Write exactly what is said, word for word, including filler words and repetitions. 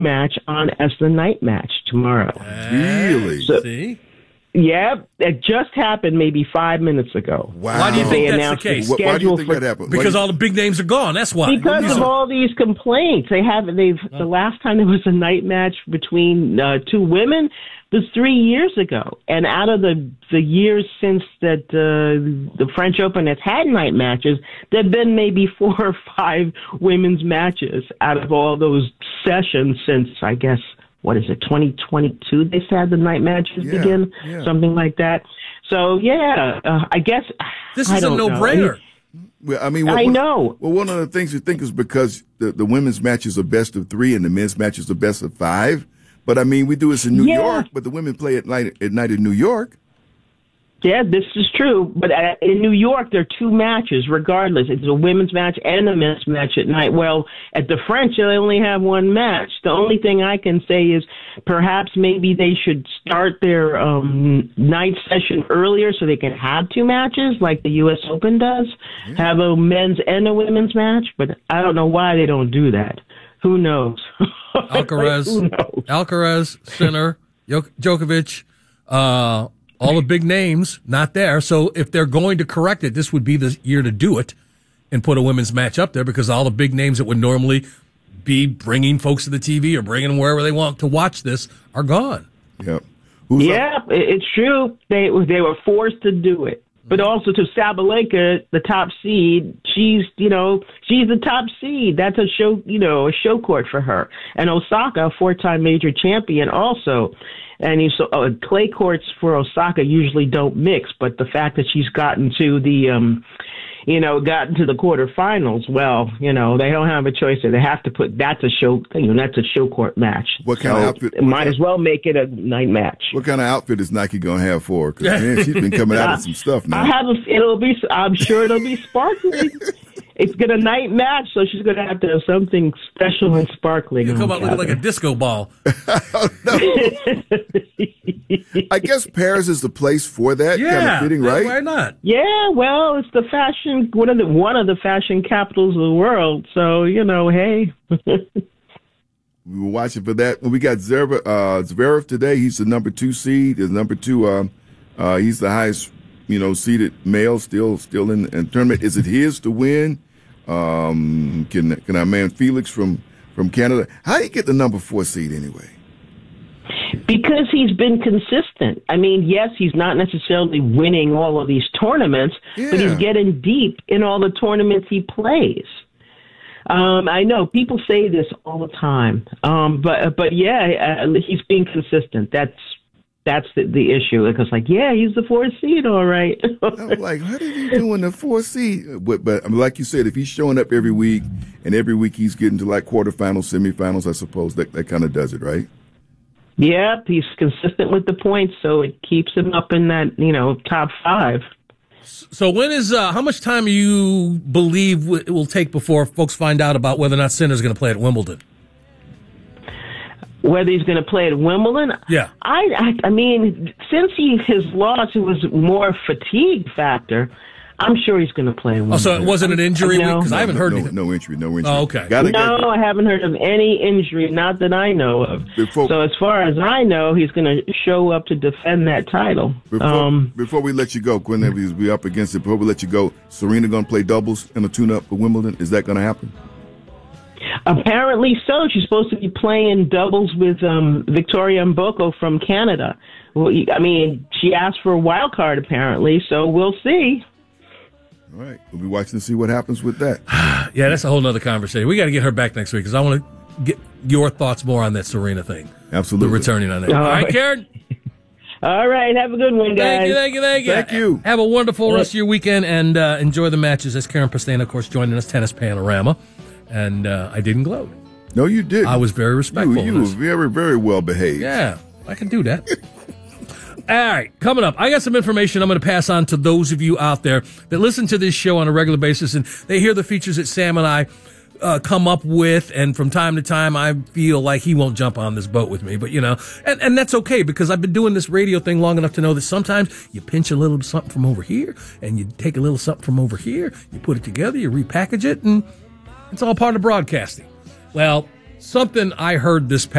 match on as the night match tomorrow. Really? So, See? Yeah, it just happened maybe five minutes ago. Wow. Why do you They think that's the announced case? the Why, why do you schedule think for- that happened? Because Why all the big names are gone. That's why. Because of all these complaints, they have. They've the last time there was a night match between uh, two women was three years ago, and out of the the years since that uh, the French Open has had night matches, there've been maybe four or five women's matches out of all those sessions since, I guess, what is it, twenty twenty-two? They said the night matches Yeah, begin, yeah. something like that. So yeah, uh, I guess This I is a don't know. no-brainer. Well, I mean, what, I what- know. Well, one of the things you think is because the, the women's matches are best of three and the men's matches are best of five. But I mean, we do this in New Yeah. York, but the women play at night at night in New York. Yeah, this is true. But uh, in New York, there are two matches, regardless. It's a women's match and a men's match at night. Well, at the French, they only have one match. The only thing I can say is perhaps maybe they should start their um, night session earlier so they can have two matches like the U S Open does, have a men's and a women's match. But I don't know why they don't do that. Who knows? Alcaraz, Who knows? Alcaraz, Sinner, Jok- Djokovic, uh, all the big names not there. So if they're going to correct it, this would be the year to do it and put a women's match up there because all the big names that would normally be bringing folks to the T V or bringing them wherever they want to watch this are gone. Yep. Who's Yeah, it- it's true. They they were forced to do it. But also to Sabalenka, the top seed, she's, you know, she's the top seed. That's a show, you know, a show court for her. And Osaka, a four-time major champion also. And you saw uh, clay courts for Osaka usually don't mix, but the fact that she's gotten to the, um, you know, gotten to the quarterfinals, well, you know, they don't have a choice there. They have to put that's a show, you know, that's a show court match. What kind of So outfit- it Might as well make it a night match. What kind of outfit is Nike gonna have for her? Because man, she's been coming out with some stuff now. I have a, it'll be, I'm sure it'll be sparkling. It's gonna night match, so she's gonna have to have something special and sparkling. You on, come out looking like a Catherine. disco ball. I guess Paris is the place for that kind Yeah, of fitting, yeah, right? why not? Yeah, well, it's the fashion one of the one of the fashion capitals of the world. So you know, hey. We were watching for that. We got Zverev, uh, Zverev today. He's the number two seed. He's number two. Uh, uh, he's the highest, you know, seeded male still, still in the tournament. Is it his to win? Um, can can our man Felix from from Canada? How do you get the number four seed anyway? Because he's been consistent. I mean, yes, he's not necessarily winning all of these tournaments, but Yeah. he's getting deep in all the tournaments he plays. Um, I know people say this all the time, um, but but yeah, uh, he's being consistent. That's that's the, the issue. Because like, yeah, he's the fourth seed, all right. I'm like, how did he doing the four seed? But, but I mean, like you said, if he's showing up every week and every week he's getting to like quarterfinals, semifinals, I suppose that that kind of does it, right? Yep, he's consistent with the points, so it keeps him up in that, you know, top five. So when is uh, how much time do you believe w- it will take before folks find out about whether or not Sinner's going to play at Wimbledon? Whether he's going to play at Wimbledon, Yeah. I, I, I mean, since he his loss, it was more fatigue factor. I'm sure he's going to play at Wimbledon. Oh, so it wasn't an injury No. because I haven't no, heard no, anything. no injury, no injury. Oh, okay. Gotta No, go. I haven't heard of any injury, not that I know of. Before- so as far as I know, he's going to show up to defend that title. Before, um, before we let you go, Quinn, we we up against it. Before we let you go, Serena going to play doubles in a tune-up for Wimbledon. Is that going to happen? apparently so. She's supposed to be playing doubles with um, Victoria Mboko from Canada. Well, I mean, she asked for a wild card apparently, so we'll see. All right. We'll be watching to see what happens with that. Yeah, that's a whole nother conversation. We got to get her back next week because I want to get your thoughts more on that Serena thing. Absolutely. We're returning on that. All All right, right. Karen. All right, have a good one, guys. Thank you, thank you, thank you. Thank you. Have a wonderful rest of your weekend and uh, enjoy the matches. As Karen Pastena, of course, joining us, Tennis Panorama. And uh, I didn't gloat. No, you did. I was very respectful. You, you of were this. very, very well behaved. Yeah, I can do that. All right, coming up, I got some information I'm going to pass on to those of you out there that listen to this show on a regular basis, and they hear the features that Sam and I uh, come up with, and from time to time, I feel like he won't jump on this boat with me, but you know, and, and that's okay, because I've been doing this radio thing long enough to know that sometimes you pinch a little something from over here, and you take a little something from over here, you put it together, you repackage it, and it's all part of broadcasting. Well, something I heard this past